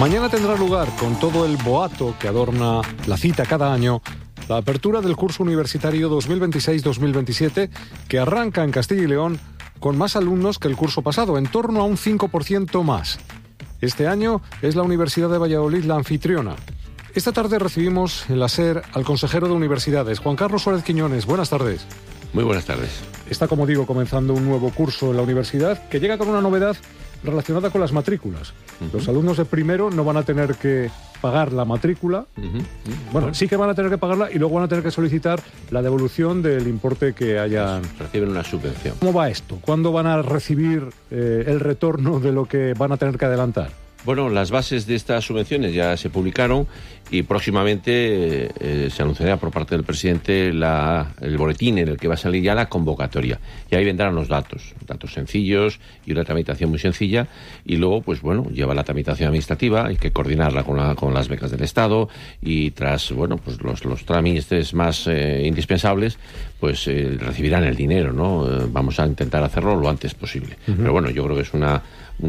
Mañana tendrá lugar, con todo el boato que adorna la cita cada año, la apertura del curso universitario 2026-2027, que arranca en Castilla y León con más alumnos que el curso pasado, en torno a un 5% más. Este año es la Universidad de Valladolid la anfitriona. Esta tarde recibimos en la SER al consejero de Universidades, Juan Carlos Suárez Quiñones. Buenas tardes. Muy buenas tardes. Está, como digo, comenzando un nuevo curso en la universidad que llega con una novedad relacionada con las matrículas. Los alumnos de primero no van a tener que pagar la matrícula. Bueno, sí que van a tener que pagarla y luego van a tener que solicitar la devolución del importe que hayan... Reciben una subvención. ¿Cómo va esto? ¿Cuándo van a recibir el retorno de lo que van a tener que adelantar? Bueno, las bases de estas subvenciones ya se publicaron y próximamente se anunciará por parte del presidente el boletín en el que va a salir ya la convocatoria. Y ahí vendrán los datos sencillos y una tramitación muy sencilla. Y luego, pues bueno, lleva la tramitación administrativa, hay que coordinarla con las becas del Estado y tras, bueno, pues los trámites más indispensables, pues recibirán el dinero, ¿no? Vamos a intentar hacerlo lo antes posible. Pero bueno, yo creo que es una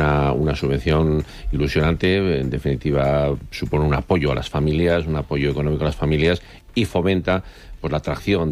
subvención ilusionante, en definitiva supone un apoyo a las familias, un apoyo económico a las familias y fomenta pues la atracción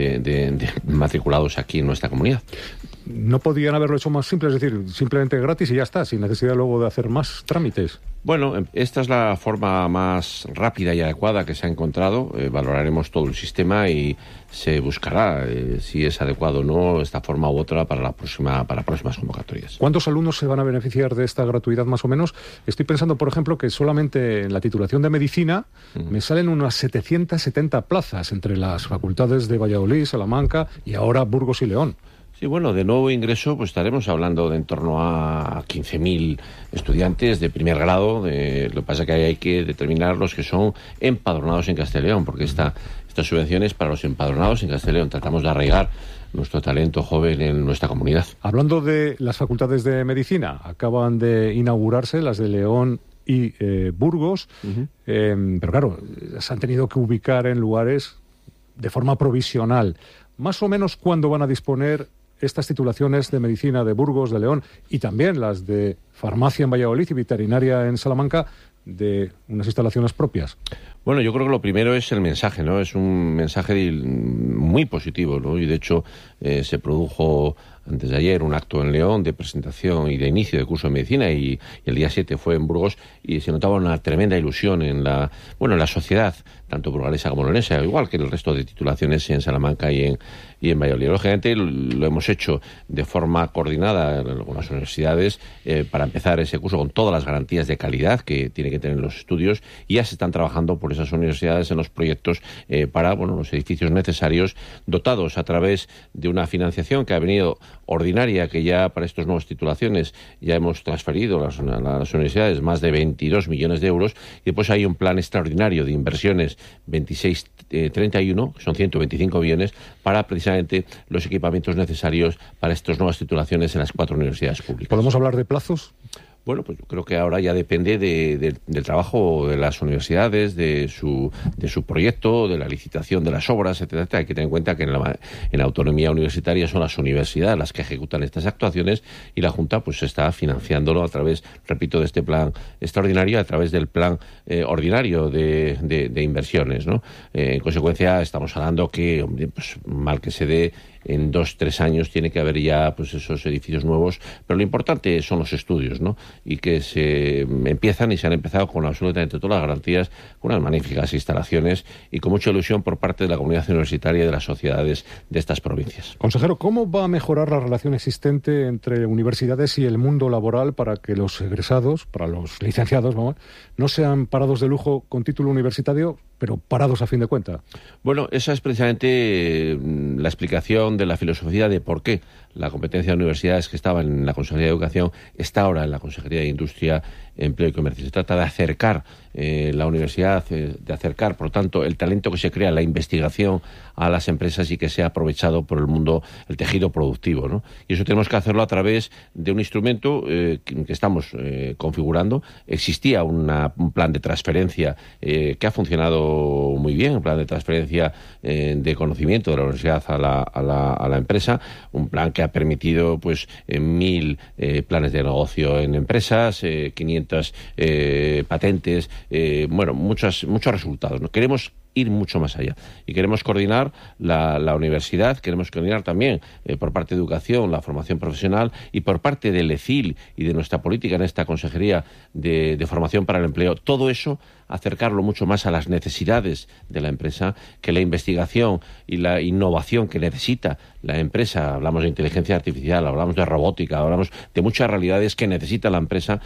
de matriculados aquí en nuestra comunidad. ¿No podían haberlo hecho más simple? Es decir, simplemente gratis y ya está, sin necesidad luego de hacer más trámites. Bueno, esta es la forma más rápida y adecuada que se ha encontrado. Valoraremos todo el sistema y se buscará si es adecuado o no esta forma u otra para próximas convocatorias. ¿Cuántos alumnos se van a beneficiar de esta gratuidad más o menos? Estoy pensando, por ejemplo, que solamente en la titulación de medicina me salen unas 770 plazas entre las facultades de Valladolid, Salamanca y ahora Burgos y León. Sí, bueno, de nuevo ingreso pues estaremos hablando de en torno a 15.000 estudiantes de primer grado. Lo que pasa es que hay que determinar los que son empadronados en Castilla y León, porque esta subvención es para los empadronados en Castilla y León. Tratamos de arraigar nuestro talento joven en nuestra comunidad. Hablando de las facultades de medicina, acaban de inaugurarse las de León y Burgos, pero claro, se han tenido que ubicar en lugares de forma provisional. Más o menos, ¿cuándo van a disponer estas titulaciones de medicina de Burgos, de León y también las de farmacia en Valladolid y veterinaria en Salamanca de unas instalaciones propias? Bueno, yo creo que lo primero es el mensaje, ¿no? Es un mensaje muy positivo, ¿no? Y de hecho se produjo antes de ayer un acto en León de presentación y de inicio de curso de medicina y el día 7 fue en Burgos y se notaba una tremenda ilusión en la sociedad, tanto burgalesa como leonesa, igual que el resto de titulaciones en Salamanca y en Valladolid. Lógicamente lo hemos hecho de forma coordinada con las universidades para empezar ese curso con todas las garantías de calidad que tiene que tener los estudios y ya se están trabajando por esas universidades en los proyectos para los edificios necesarios, dotados a través de una financiación que ha venido ordinaria, que ya para estas nuevas titulaciones ya hemos transferido a las universidades más de 22 millones de euros y después hay un plan extraordinario de inversiones 26-31, que son 125 millones, para precisamente los equipamientos necesarios para estas nuevas titulaciones en las 4 universidades públicas. ¿Podemos hablar de plazos? Bueno, pues yo creo que ahora ya depende del trabajo de las universidades, de su proyecto, de la licitación de las obras, etcétera. Hay que tener en cuenta que en la autonomía universitaria son las universidades las que ejecutan estas actuaciones y la Junta pues está financiándolo a través, repito, de este plan extraordinario, a través del plan ordinario de inversiones, ¿no? En consecuencia, estamos hablando que, pues mal que se dé, en 2-3 años tiene que haber ya pues esos edificios nuevos, pero lo importante son los estudios, ¿no? Y que se empiezan y se han empezado con absolutamente todas las garantías, con unas magníficas instalaciones y con mucha ilusión por parte de la comunidad universitaria y de las sociedades de estas provincias. Consejero, ¿cómo va a mejorar la relación existente entre universidades y el mundo laboral para que los egresados, para los licenciados, no sean parados de lujo con título universitario, pero parados a fin de cuentas? Bueno, esa es precisamente la explicación de la filosofía de por qué la competencia de universidades que estaba en la Consejería de Educación está ahora en la Consejería de Industria, Empleo y Comercio. Se trata de acercar la universidad, de acercar, por lo tanto, el talento que se crea en la investigación a las empresas y que sea aprovechado por el mundo, el tejido productivo, ¿no? Y eso tenemos que hacerlo a través de un instrumento que estamos configurando. Existía un plan de transferencia que ha funcionado muy bien, un plan de transferencia de conocimiento de la universidad a la empresa, un plan que ha permitido pues 1.000 planes de negocio en empresas, 500 patentes, muchos resultados, ¿no? Queremos ir mucho más allá y queremos coordinar la universidad, queremos coordinar también por parte de educación, la formación profesional, y por parte del ECIL y de nuestra política en esta Consejería de Formación para el Empleo, todo eso acercarlo mucho más a las necesidades de la empresa, que la investigación y la innovación que necesita la empresa, hablamos de inteligencia artificial, hablamos de robótica, hablamos de muchas realidades que necesita la empresa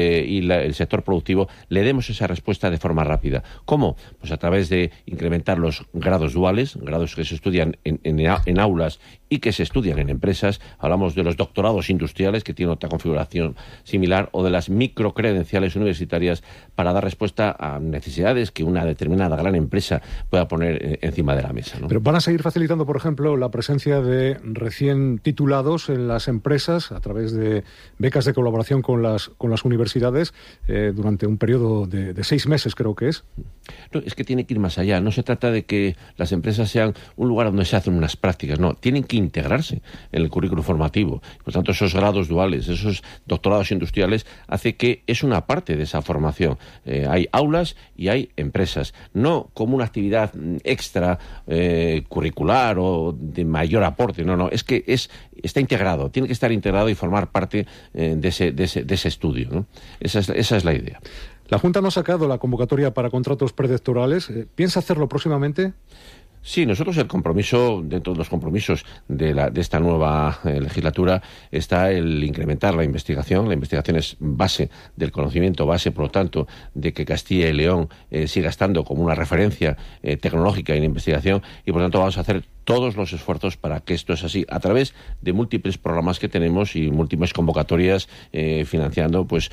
y el sector productivo, le demos esa respuesta de forma rápida. ¿Cómo? Pues a través de incrementar los grados duales, grados que se estudian en aulas y que se estudian en empresas. Hablamos de los doctorados industriales, que tienen otra configuración similar, o de las microcredenciales universitarias para dar respuesta a necesidades que una determinada gran empresa pueda poner encima de la mesa, ¿no? Pero van a seguir facilitando, por ejemplo, la presencia de recién titulados en las empresas a través de becas de colaboración con las universidades durante un periodo de 6 meses, creo que es. No, es que tiene que ir más allá. No se trata de que las empresas sean un lugar donde se hacen unas prácticas, no. Tienen que integrarse en el currículo formativo. Por tanto, esos grados duales, esos doctorados industriales, hace que es una parte de esa formación. Hay aulas y hay empresas. No como una actividad extra curricular o de mayor aporte. No. Es que está integrado. Tiene que estar integrado y formar parte de ese estudio, ¿no? Esa es la idea. La Junta no ha sacado la convocatoria para contratos predoctorales. ¿Piensa hacerlo próximamente? Sí, nosotros el compromiso, dentro de los compromisos de esta nueva legislatura, está el incrementar la investigación. La investigación es base del conocimiento, base, por lo tanto, de que Castilla y León siga estando como una referencia tecnológica en investigación, y por lo tanto vamos a hacer todos los esfuerzos para que esto es así, a través de múltiples programas que tenemos y múltiples convocatorias financiando pues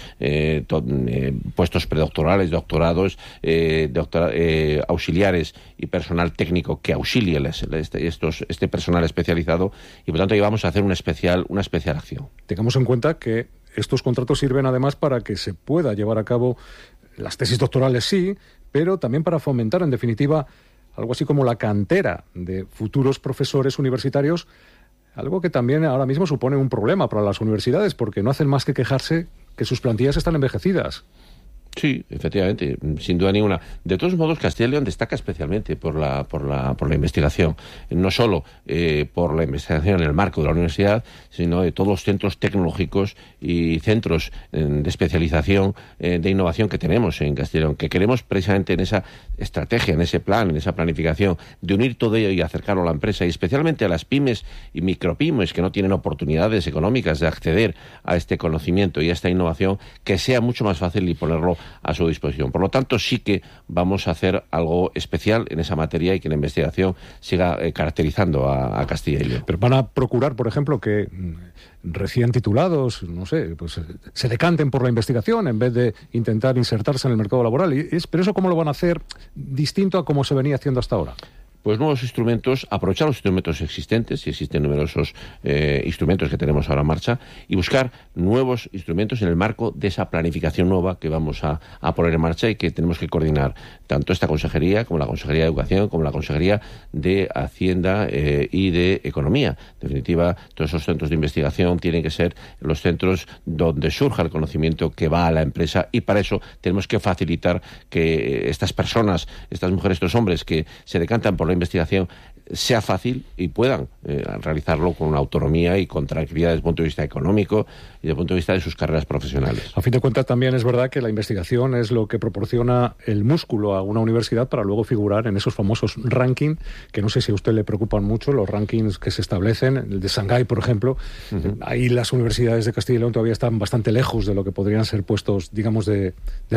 puestos predoctorales, doctorados, auxiliares y personal técnico que auxilie este personal especializado, y por tanto ahí vamos a hacer una especial acción. Tengamos en cuenta que estos contratos sirven además para que se pueda llevar a cabo las tesis doctorales, sí, pero también para fomentar, en definitiva, algo así como la cantera de futuros profesores universitarios, algo que también ahora mismo supone un problema para las universidades, porque no hacen más que quejarse que sus plantillas están envejecidas. Sí, efectivamente, sin duda ninguna. De todos modos, Castilla y León destaca especialmente por la investigación, no solo por la investigación en el marco de la universidad, sino de todos los centros tecnológicos y centros de especialización, de innovación que tenemos en Castilla y León, que queremos precisamente en esa estrategia, en ese plan, en esa planificación, de unir todo ello y acercarlo a la empresa, y especialmente a las pymes y micropymes que no tienen oportunidades económicas de acceder a este conocimiento y a esta innovación, que sea mucho más fácil y ponerlo a su disposición. Por lo tanto, sí que vamos a hacer algo especial en esa materia y que la investigación siga caracterizando a Castilla y León. Pero van a procurar, por ejemplo, que recién titulados, no sé, pues se decanten por la investigación en vez de intentar insertarse en el mercado laboral. Pero eso, ¿cómo lo van a hacer distinto a cómo se venía haciendo hasta ahora? Pues nuevos instrumentos, aprovechar los instrumentos existentes, y existen numerosos instrumentos que tenemos ahora en marcha, y buscar nuevos instrumentos en el marco de esa planificación nueva que vamos a poner en marcha y que tenemos que coordinar tanto esta Consejería como la Consejería de Educación, como la Consejería de Hacienda y de Economía. En definitiva, todos esos centros de investigación tienen que ser los centros donde surja el conocimiento que va a la empresa, y para eso tenemos que facilitar que estas personas, estas mujeres, estos hombres que se decantan por la investigación, sea fácil y puedan realizarlo con autonomía y con tranquilidad desde el punto de vista económico y desde el punto de vista de sus carreras profesionales. A fin de cuentas, también es verdad que la investigación es lo que proporciona el músculo a una universidad para luego figurar en esos famosos rankings, que no sé si a usted le preocupan mucho, los rankings que se establecen, el de Shanghái, por ejemplo. Ahí las universidades de Castilla y León todavía están bastante lejos de lo que podrían ser puestos, digamos, de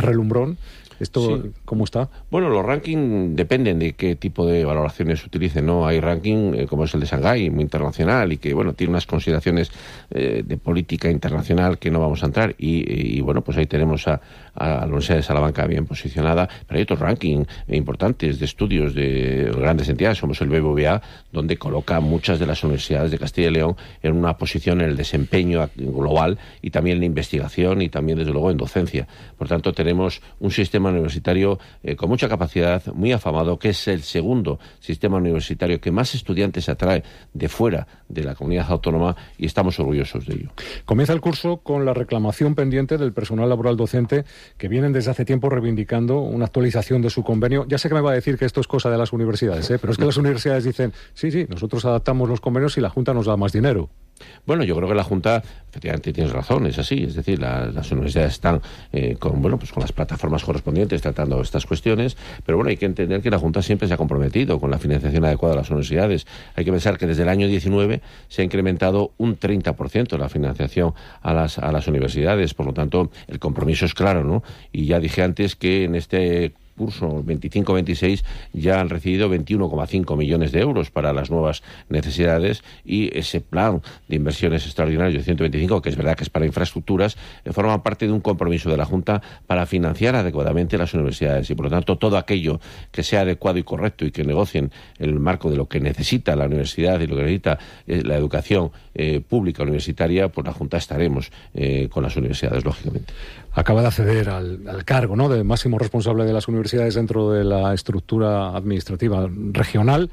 relumbrón. ¿Esto sí. ¿Cómo está? Bueno, los rankings dependen de qué tipo de valoraciones se utilicen, ¿no? no hay ranking como es el de Shanghái, muy internacional, y que, bueno, tiene unas consideraciones de política internacional que no vamos a entrar. Y bueno, pues ahí tenemos a la Universidad de Salamanca bien posicionada, pero hay otros rankings importantes de estudios de grandes entidades, como es el BBVA, donde coloca muchas de las universidades de Castilla y León en una posición en el desempeño global y también en investigación y también, desde luego, en docencia. Por tanto, tenemos un sistema universitario con mucha capacidad, muy afamado, que es el segundo sistema universitario que más estudiantes atrae de fuera de la comunidad autónoma, y estamos orgullosos de ello. Comienza el curso con la reclamación pendiente del personal laboral docente, que vienen desde hace tiempo reivindicando una actualización de su convenio. Ya sé que me va a decir que esto es cosa de las universidades, pero es que las universidades dicen, sí, nosotros adaptamos los convenios y la Junta nos da más dinero. Bueno, yo creo que la Junta, efectivamente, tienes razón, es así. Es decir, las universidades están con las plataformas correspondientes tratando estas cuestiones, pero bueno, hay que entender que la Junta siempre se ha comprometido con la financiación adecuada de las universidades. Hay que pensar que desde el año 19 se ha incrementado un 30% la financiación a las universidades. Por lo tanto, el compromiso es claro, ¿no? Y ya dije antes que en este curso 25-26 ya han recibido 21,5 millones de euros para las nuevas necesidades, y ese plan de inversiones extraordinarios de 125, que es verdad que es para infraestructuras, forma parte de un compromiso de la Junta para financiar adecuadamente las universidades, y por lo tanto todo aquello que sea adecuado y correcto y que negocien en el marco de lo que necesita la universidad y lo que necesita la educación pública universitaria, pues la Junta estaremos con las universidades, lógicamente. Acaba de acceder al cargo, ¿no?, de máximo responsable de las universidades dentro de la estructura administrativa regional.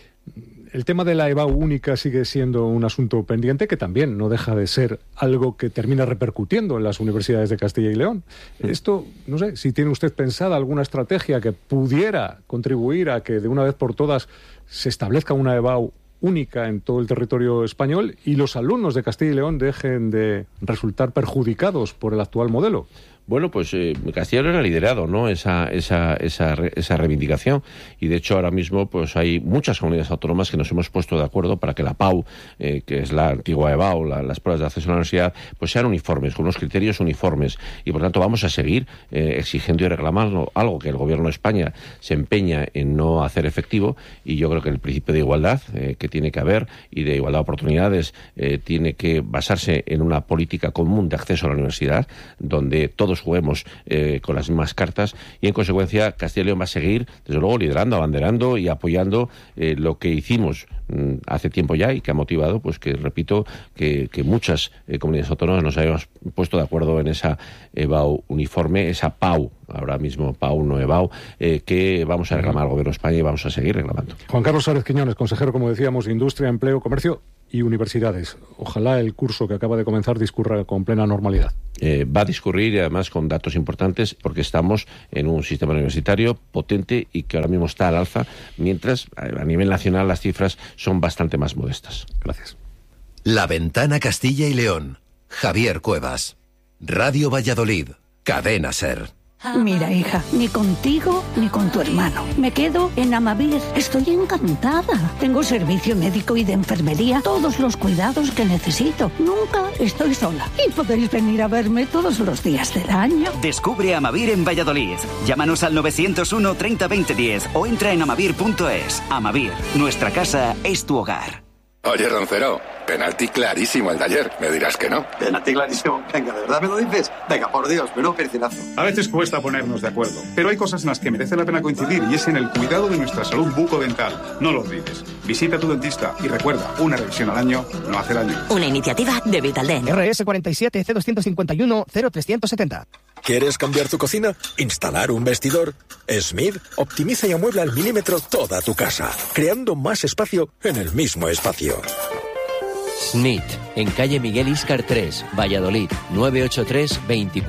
El tema de la EBAU única sigue siendo un asunto pendiente, que también no deja de ser algo que termina repercutiendo en las universidades de Castilla y León. Esto, no sé, si tiene usted pensada alguna estrategia que pudiera contribuir a que de una vez por todas se establezca una EBAU única en todo el territorio español y los alumnos de Castilla y León dejen de resultar perjudicados por el actual modelo. Bueno, pues Castilla y León ha liderado, ¿no?, esa reivindicación, y de hecho ahora mismo pues hay muchas comunidades autónomas que nos hemos puesto de acuerdo para que la PAU, que es la antigua EBAU, las pruebas de acceso a la universidad, pues sean uniformes, con unos criterios uniformes, y por tanto vamos a seguir exigiendo y reclamando algo que el Gobierno de España se empeña en no hacer efectivo, y yo creo que el principio de igualdad que tiene que haber y de igualdad de oportunidades tiene que basarse en una política común de acceso a la universidad, donde todos juguemos con las mismas cartas, y en consecuencia Castilla y León va a seguir, desde luego, liderando, abanderando y apoyando lo que hicimos hace tiempo ya, y que ha motivado, pues que, repito, que muchas comunidades autónomas nos hayamos puesto de acuerdo en esa EBAU uniforme, esa PAU, ahora mismo PAU, no EBAU, que vamos a reclamar al Gobierno de España y vamos a seguir reclamando. Juan Carlos Sárez Quiñones, consejero, como decíamos, de Industria, Empleo, Comercio y Universidades. Ojalá el curso que acaba de comenzar discurra con plena normalidad. Va a discurrir, y además con datos importantes, porque estamos en un sistema universitario potente y que ahora mismo está al alza, mientras a nivel nacional las cifras son bastante más modestas. Gracias. La Ventana Castilla y León. Javier Cuevas. Radio Valladolid. Cadena SER. Mira, hija, ni contigo ni con tu hermano. Me quedo en Amavir. Estoy encantada. Tengo servicio médico y de enfermería, todos los cuidados que necesito. Nunca estoy sola. Y podéis venir a verme todos los días del año. Descubre Amavir en Valladolid. Llámanos al 901 30 20 10 o entra en amavir.es. Amavir, nuestra casa es tu hogar. Oye, Roncero, penalti clarísimo el de ayer. Me dirás que no. Penalti clarísimo. Venga, ¿de verdad me lo dices? Venga, por Dios, menudo percinazo. A veces cuesta ponernos de acuerdo, pero hay cosas en las que merece la pena coincidir, y es en el cuidado de nuestra salud bucodental. No lo olvides. Visita a tu dentista y recuerda, una revisión al año no hace daño. Una iniciativa de Vitaldent. RS 47 C251 0370. ¿Quieres cambiar tu cocina? ¿Instalar un vestidor? Smith optimiza y amuebla al milímetro toda tu casa, creando más espacio en el mismo espacio. SNIT, en calle Miguel Íscar 3, Valladolid, 983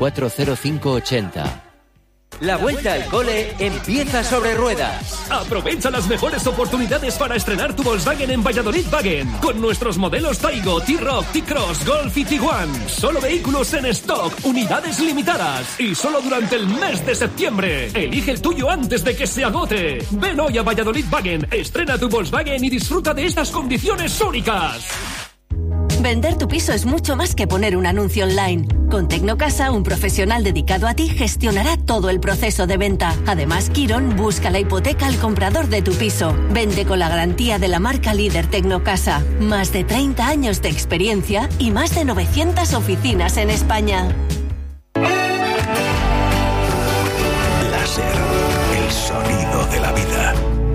240580. La vuelta al cole empieza sobre ruedas. Aprovecha las mejores oportunidades para estrenar tu Volkswagen en Valladolid Wagen, con nuestros modelos Taigo, T-Roc, T-Cross, Golf y Tiguan. Solo vehículos en stock, unidades limitadas, y solo durante el mes de septiembre. Elige el tuyo antes de que se agote. Ven hoy a Valladolid Wagen, estrena tu Volkswagen y disfruta de estas condiciones únicas. Vender tu piso es mucho más que poner un anuncio online. Con Tecnocasa, un profesional dedicado a ti gestionará todo el proceso de venta. Además, Quirón busca la hipoteca al comprador de tu piso. Vende con la garantía de la marca líder Tecnocasa. Más de 30 años de experiencia y más de 900 oficinas en España. Láser, el sonido de la vida.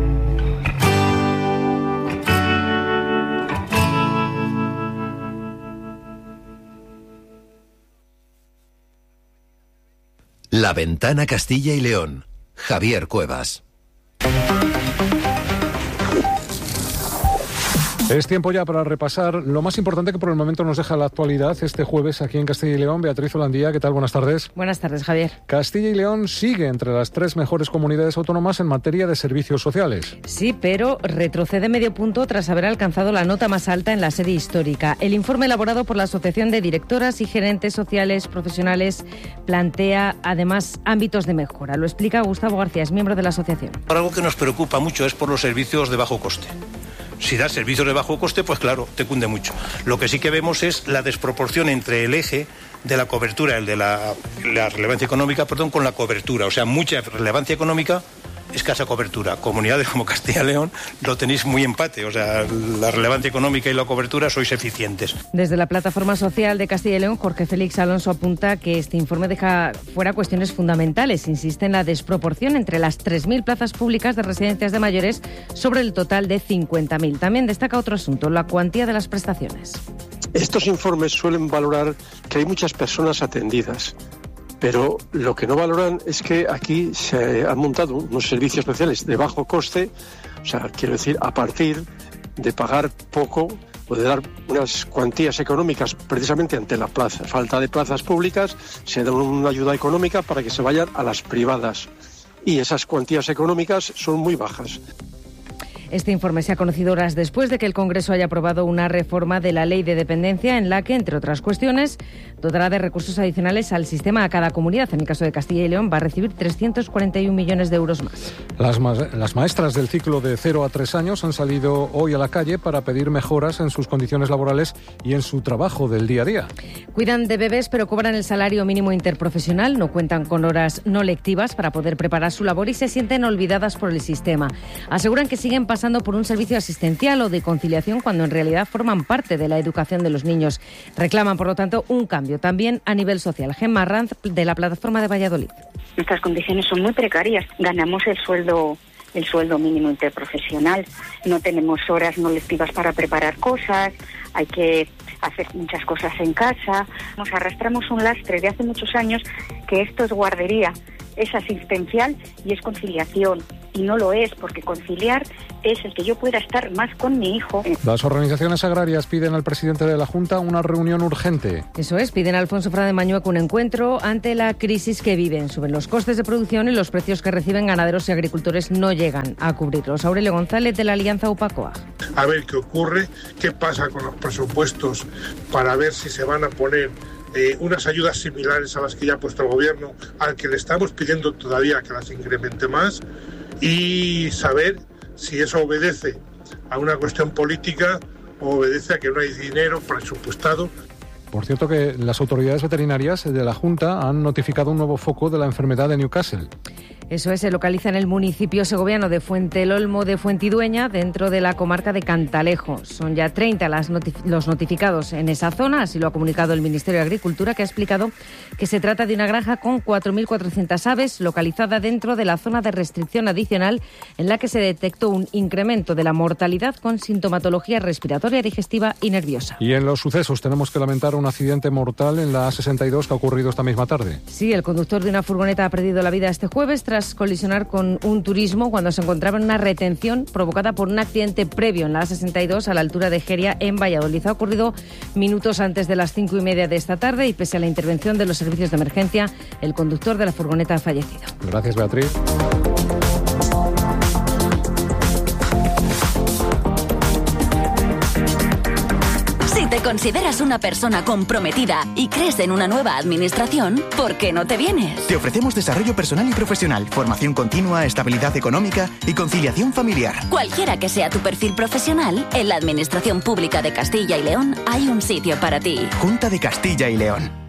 La Ventana Castilla y León. Javier Cuevas. Es tiempo ya para repasar lo más importante que por el momento nos deja la actualidad este jueves aquí en Castilla y León. Beatriz Holandía, ¿qué tal? Buenas tardes. Buenas tardes, Javier. Castilla y León sigue entre las 3 mejores comunidades autónomas en materia de servicios sociales. Sí, pero retrocede medio punto tras haber alcanzado la nota más alta en la serie histórica. El informe elaborado por la Asociación de Directoras y Gerentes Sociales Profesionales plantea además ámbitos de mejora. Lo explica Gustavo García, es miembro de la asociación. Algo que nos preocupa mucho es por los servicios de bajo coste. Si das servicios de bajo coste, pues claro, te cunde mucho. Lo que sí que vemos es la desproporción entre el eje de la cobertura, el de la relevancia económica, con la cobertura. O sea, mucha relevancia económica, escasa cobertura. Comunidades como Castilla y León lo tenéis muy empate. O sea, la relevancia económica y la cobertura sois eficientes. Desde la Plataforma Social de Castilla y León, Jorge Félix Alonso apunta que este informe deja fuera cuestiones fundamentales. Insiste en la desproporción entre las 3.000 plazas públicas de residencias de mayores sobre el total de 50.000. También destaca otro asunto, la cuantía de las prestaciones. Estos informes suelen valorar que hay muchas personas atendidas. Pero lo que no valoran es que aquí se han montado unos servicios especiales de bajo coste, o sea, quiero decir, a partir de pagar poco o de dar unas cuantías económicas precisamente ante la falta de plazas públicas, se da una ayuda económica para que se vayan a las privadas. Y esas cuantías económicas son muy bajas. Este informe se ha conocido horas después de que el Congreso haya aprobado una reforma de la Ley de Dependencia en la que, entre otras cuestiones, dotará de recursos adicionales al sistema a cada comunidad. En el caso de Castilla y León va a recibir 341 millones de euros más. Las maestras del ciclo de 0 a 3 años han salido hoy a la calle para pedir mejoras en sus condiciones laborales y en su trabajo del día a día. Cuidan de bebés, pero cobran el salario mínimo interprofesional, no cuentan con horas no lectivas para poder preparar su labor y se sienten olvidadas por el sistema. Aseguran que siguen pasando por un servicio asistencial o de conciliación cuando en realidad forman parte de la educación de los niños. Reclaman, por lo tanto, un cambio también a nivel social. Gemma Ranz, de la Plataforma de Valladolid. Nuestras condiciones son muy precarias. Ganamos el sueldo mínimo interprofesional. No tenemos horas no lectivas para preparar cosas. Hay que hacer muchas cosas en casa. Nos arrastramos un lastre de hace muchos años que esto es guardería, es asistencial y es conciliación. Y no lo es, porque conciliar es el que yo pueda estar más con mi hijo. Las organizaciones agrarias piden al presidente de la Junta una reunión urgente. Eso es, piden a Alfonso Fra de Mañueco un encuentro ante la crisis que viven. Suben los costes de producción y los precios que reciben ganaderos y agricultores no llegan a cubrirlos. Aurelio González, de la Alianza UPACOAG. A ver qué ocurre, qué pasa con los presupuestos para ver si se van a poner unas ayudas similares a las que ya ha puesto el gobierno, al que le estamos pidiendo todavía que las incremente más, y saber si eso obedece a una cuestión política o obedece a que no hay dinero presupuestado. Por cierto, que las autoridades veterinarias de la Junta han notificado un nuevo foco de la enfermedad de Newcastle. Eso es, se localiza en el municipio segoviano de Fuentelolmo de Fuentidueña, dentro de la comarca de Cantalejo. Son ya 30 los notificados en esa zona, así lo ha comunicado el Ministerio de Agricultura, que ha explicado que se trata de una granja con 4.400 aves, localizada dentro de la zona de restricción adicional, en la que se detectó un incremento de la mortalidad con sintomatología respiratoria, digestiva y nerviosa. Y en los sucesos tenemos que lamentar un accidente mortal en la A62 que ha ocurrido esta misma tarde. Sí, el conductor de una furgoneta ha perdido la vida este jueves tras colisionar con un turismo cuando se encontraba en una retención provocada por un accidente previo en la A62 a la altura de Jeria, en Valladolid. Ha ocurrido minutos antes de las 5:30 de esta tarde y pese a la intervención de los servicios de emergencia, el conductor de la furgoneta ha fallecido. Gracias, Beatriz. Si te consideras una persona comprometida y crees en una nueva administración, ¿por qué no te vienes? Te ofrecemos desarrollo personal y profesional, formación continua, estabilidad económica y conciliación familiar. Cualquiera que sea tu perfil profesional, en la Administración Pública de Castilla y León hay un sitio para ti. Junta de Castilla y León.